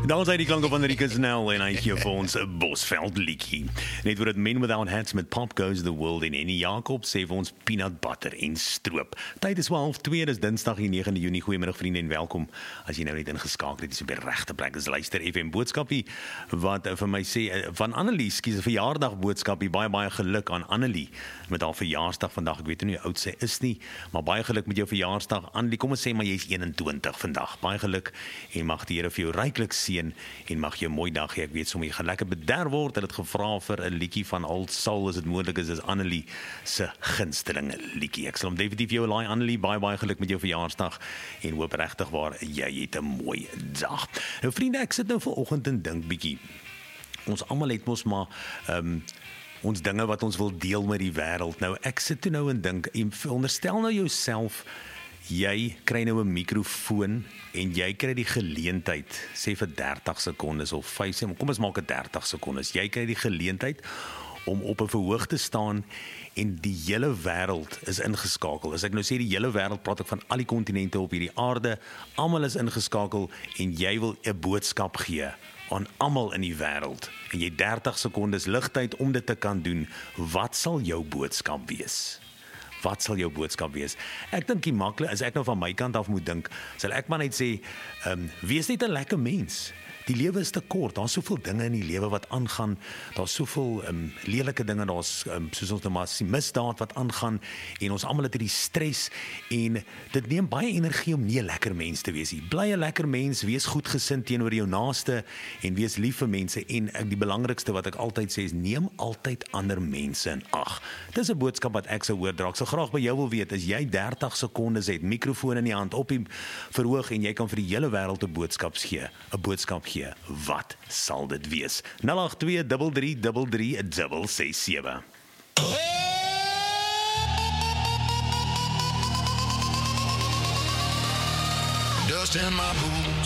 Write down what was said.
Dan zijn die klanken van Rika Snell en hy gee vir ons 'n Bosveld liedjie. Net voor het Men Without Hats met Pop Goes the World en Annie Jacob sê vir ons peanut butter en stroop. Tyd is 12:02, dis Dinsdag die 9de Junie. Goeiemiddag vriende en welkom. As jy nou net ingeskakel het, dis op die regte plek. Dis luister FM boodskapie wat vir my sê van Annelie, skies 'n verjaardag boodskapie. Baie geluk aan Annelie met haar verjaarsdag vandag. Ek weet nie hoe oud sy is nie, maar baie geluk met jou verjaarsdag Annelie. Kom ons sê maar jy's 21 vandag. Baie geluk en mag die Here vir jou ryklik seën en mag jy 'n mooi dag hê. Ek weet sommer jy gaan lekker bederf word. Het dit gevra vir 'n liedjie van Old Soul as dit moontlik is. Dis Annelie se gunsteling liedjie. Ek sal hom definitief vir jou laai Annelie. Baie geluk met jou verjaarsdag en hoop regtig waar jy het 'n mooi dag. Nou vriende, ek sit nou vanoggend en dink bietjie. Ons almal het mos maar ons dinge wat ons wil deel met die wêreld. Nou ek sit toe nou en dink, onderstel nou jouself jy kry nou 'n mikrofoon en jy kry die geleentheid, sê vir 30 sekondes of 5, kom ons maak dit 30 sekondes. Jy kry die geleentheid om op 'n verhoog te staan en die hele wêreld is ingeskakel. As ek nou sê die hele wêreld, praat ek van al die kontinente op hierdie aarde, almal is ingeskakel en jy wil 'n boodskap gee aan almal in die wêreld. En jy 30 sekondes ligtyd om dit te kan doen. Wat sal jou boodskap wees? Wat sal jou boodskap wees? Ek dink die maklik, as ek nou van my kant af moet dink, sal ek maar net sê, wees net 'n lekker mens. Die lewe is te kort, daar's soveel dinge in die lewe wat aangaan, daar's soveel lelike dinge, daar's soos ons nou maar sien, misdaad wat aangaan, en ons almal het hierdie stres, en dit neem baie energie om nie 'n lekker mens te wees nie. Bly 'n lekker mens, wees goedgesind teenoor jou naaste, en wees lief vir mense, en die belangrikste wat ek altyd sê is, neem altyd ander mense in ag. Dis 'n boodskap wat ek sou oordra. Ek sou graag by jou wil weet, as jy 30 sekondes het, mikrofoon in die hand, op die verhoog, en jy kan vir die hele wêreld 'n boodskap gee, wat sal dit wees? 082333367. Dust in my boots.